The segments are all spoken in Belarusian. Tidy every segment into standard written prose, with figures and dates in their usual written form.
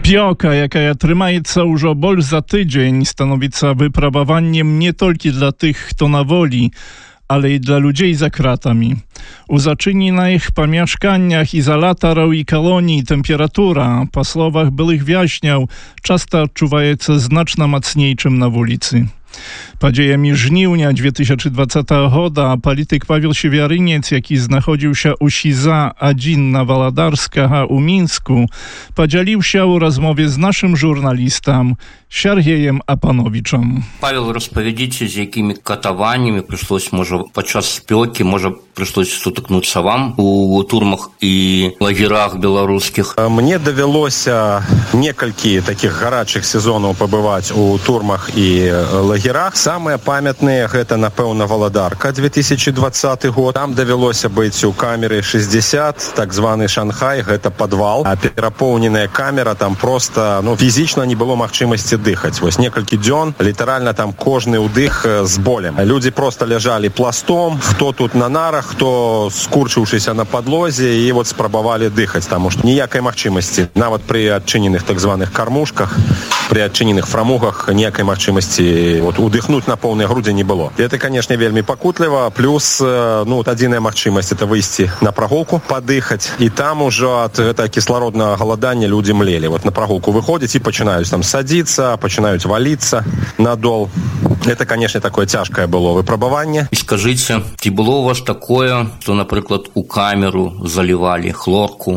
Спёка, якая трымаецца ўжо больш за тыдзень, становіцца выпрабаваннем не толькі для тых, хто на волі, ale i dla ludzi za kratami. U zaczynionych pomieszkaniach izolatorów i kolonii temperatura, po słowach byłych więźniów, często odczuwaється znacznie mocniejszym na ulicy. Podziejami żniwnia 2020 года polityk Paweł Siewiaryniec, jaki znachodził się u Siza 1 na Wolodarska u Mińsku, podzielił się u rozmowie z naszym żurnalistą Сергеем Апановичем. Павел, розповідіть, з якими катуваннями прийшлось, може, під час спеки, може, прийшлось сутикнутися вам у турмах і лагерах білоруських? Мне довелося некалькі таких гарачих сезонаў пабываць у турмах і лагерах. Самыя памятныя гэта, напэўна, Володарка, 2020 год. Там давялося быць у камеры 60, так званы Шанхай, гэта падвал. А перапоўненая камера, там просто, фізічна не было магчымасці дыхаць. Вось некалькі дзён, літаральна там кожны ўдых з болем. Людзі просто ляжалі пластом, хто тут на нарах, хто скурчыўшыся на падлозе, і вот спрабавалі дыхаць, таму што ніякай магчымасці, нават пры адчыненых так званых кармушках, пры адчыненых фрамугах ніякай магчымасці удыхнуць на поўныя грудзі не было. І это, канешне, вельмі пакутліва, плюс, адзіная магчымасць это выйсці на прагулку, падыхаць, і там ужо ад гэтага кіслароднага галадання людзі млелі. Вот на прагулку выходзяць і пачынаюць там садзіцца, пачинаюць валіцца надол. Это, конечно, такое цяжкае было выпрабаванне. І скажыце, ці было у вас такое, што, напрыклад, у камеру залівалі хлорку?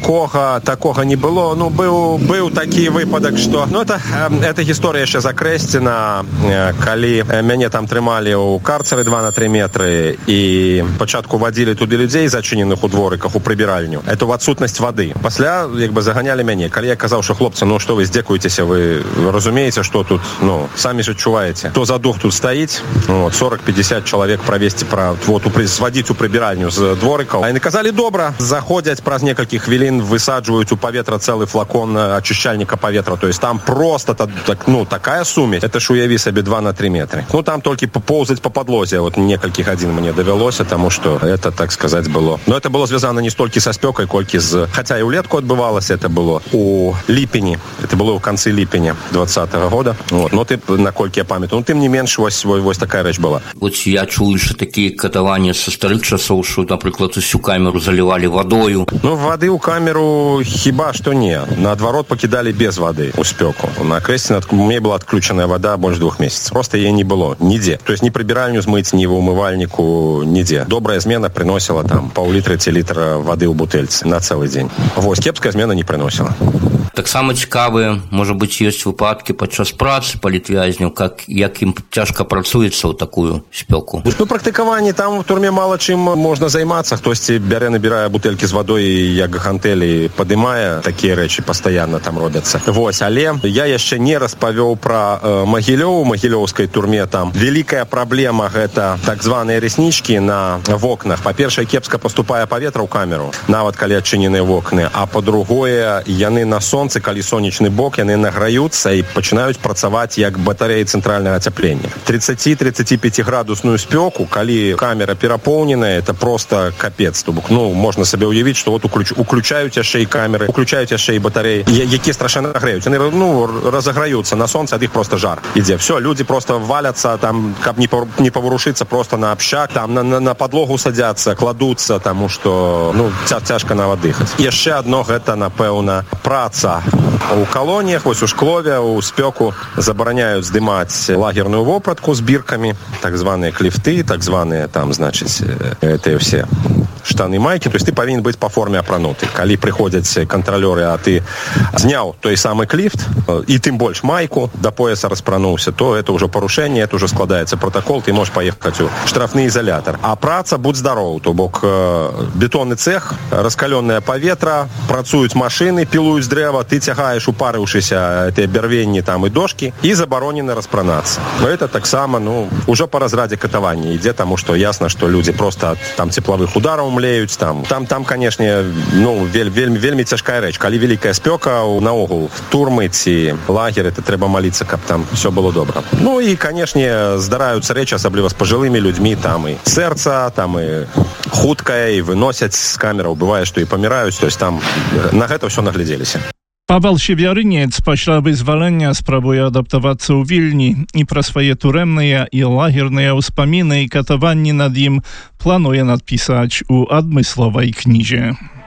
Такога не было. Быў такі выпадак, што... это гісторыя яшчэ закрэсцена, калі мяне там трымалі ў карцеры 2 на 3 метры і пачатку вадзілі туды людзей, зачыненых у дворыках, у прыбіральню. Это в адсутнасць вады. Пасля, заганялі мяне. Калі я казаў, што хлопцы, што вы здзекуецеся, вы разумееце, што тут, самі ж адчуваеце. То за дух тут стаіць, 40-50 чалавек правесці, свадзіць у прыбіральню з дворыкаў. А яны казалі, добра, заходзяць праз некалькі хвілін, высаджваюць у паветра цэлы флакон ачышчальніка паветра. То есть там просто такая сумесь. Это ж уяві сабе 2 на 3 метры. Там толькі поўзаць по падлозе, некалькі гадзін мне давялося, таму што это, так сказаць, было. Но это было звязана не столькі са спёкай, колькі з... Хаця і ўлетку адбывалася, это было у ліпені. Это было ў канцы ліпеня 2020 года. Ты, наколькі я памятаю, тым не менш, вось такая рэч была. Я чую, што такія катаванні са старых часоў, што, напрыклад, усю камеру залівалі вадою. Вады ў камеру хіба што не. Наадварот, пакідалі без вады ў спёку. На крэсце мне была адключаная вада больш 2 месяцаў. Просто яе не было нідзе. То есть ні прыбіральню змыць, ні ва ўмывальніку, нідзе. Добрая змена прыносіла там паўлітра ці літра вады ў бутэльцы на цэлы дзень. Кепская змена не прыносіла. Таксама цікавыя, можа быць, ёсць выпадкі падчас працы палітвязняў, як ім цяжка працуецца ў такую спёку. Практыкаванне там в турме мала чым можна займацца. Хтосьці набірае бутэлькі з вадой, як гантэлі, падымае. Такія рэчы пастаянна там робяцца. Але я яшчэ не распавёў пра Магілёў. У магілёўскай турме там вялікая праблема — гэта так званыя рэснічкі на вокнах. Па-першае, кепска паступае паветра ў камеру, нават калі адчыненыя вокны. А па-другое, яны на сонцы, калі сонечны бок, яны награюцца і пачынаюць працаваць як батарэі цэнтральнага ацяплення. 30-35 градусную спёку, калі камера перапоўненая, это просто капец. Можна сабе ўявіць, што уключаюць яшчэ і камеры, уключаюць яшчэ і батарэі, якія страшэнна нагрэюць. Яны разаграюцца на сонцы, ад іх просто жар ідзе. Все, людзі просто валяцца там, каб не паварушыцца, просто на абшак, там на падлогу садзяцца, кладуцца, таму што цяжка нават дыхаць. Яшчэ адно — гэта, напэўна, праца у калоніях, у шклове, у спёку забараняюць здымаць лагерную вопратку з біркамі, так званыя кліфты, так званыя там, это все штаны, майкі. То есть ты павінен быць па форме апрануты. Калі прыходзяць кантралёры, а ты зняў той самы кліфт і тым больш майку да пояса распрануўся, то это ўжо парушэнне, это ўжо складаецца протакол, ты можаш паехаць у штрафны ізалятар. А праца, будь здароў, то бок бетонны цэх, раскалёнае паветра, працуюць машыны, пілуюць дрэва, ты цягаеш, упарыўшыся тыя бярвенні там і дошкі, і забаронена распранацца. Это таксама, ўжо па разрадзе катавання ідзе, таму што ясна, што людзі просто там цеплавых удараў млеюць. Там, канешне, вельмі цяжкая рэч. Калі вялікая спёка, наогул турмы ці лагеры, то трэба маліцца, каб там все было добра. І, канешне, здараюцца рэчы, асабліва з пажылымі людзьмі, там і сэрца, там і хуткае, і выносяць з камераў. Бывае, што і паміраюць. То есть там на гэта ўсё наглядзеліся. Павел Севярынец пасля вызвалення спрабуе адаптавацца ў Вільні і пра свае турэмныя і лагерныя ўспаміны і катаванні над ім плануе надпісаць у адмысловай кнізе.